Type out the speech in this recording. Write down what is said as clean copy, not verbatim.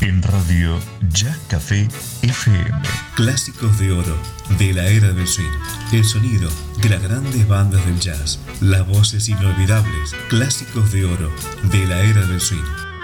en Radio Jazz Café FM. Clásicos de oro de la era del swing. El sonido de las grandes bandas del jazz. Las voces inolvidables. Clásicos de oro de la era del swing.